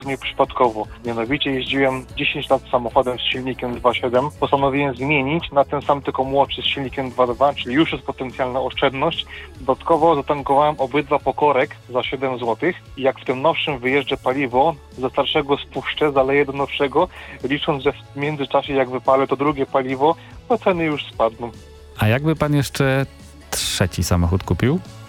nieprzypadkowo. Mianowicie jeździłem 10 lat samochodem z silnikiem 2.7. Postanowiłem zmienić na ten sam, tylko młodszy z silnikiem 2.2, czyli już jest potencjalna oszczędność. Dodatkowo zatankowałem obydwa po korek za 7 zł. I jak w tym nowszym wyjeżdżę paliwo, ze starszego spuszczę, zaleję do nowszego, licząc, że w międzyczasie jak wypalę to drugie paliwo, to ceny już spadną. A jakby pan jeszcze trzeci samochód kupił?